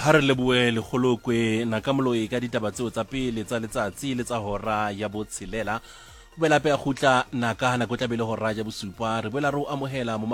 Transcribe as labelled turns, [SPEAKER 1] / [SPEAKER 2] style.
[SPEAKER 1] ha re leboe legolokwe nakamoloi ka ditaba tseo tsa pele tsa letsatsi le tsa hora ya botshelela o belape a gutla naka nako tla be le hora ja bosupa re boela re o amohela mo